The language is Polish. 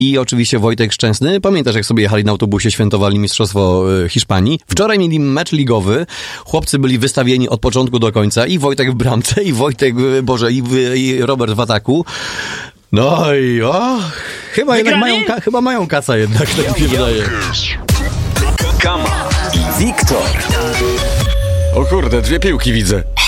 i oczywiście Wojtek Szczęsny. Pamiętasz, jak sobie jechali na autobusie, świętowali Mistrzostwo Hiszpanii? Wczoraj mieli mecz ligowy. Chłopcy byli wystawieni od początku do końca. I Wojtek w bramce, i Wojtek, i Robert w ataku. No i chyba jednak mają kaca jednak, tak mi się wydaje. Kama i Wiktor. O kurde, 2 piłki widzę.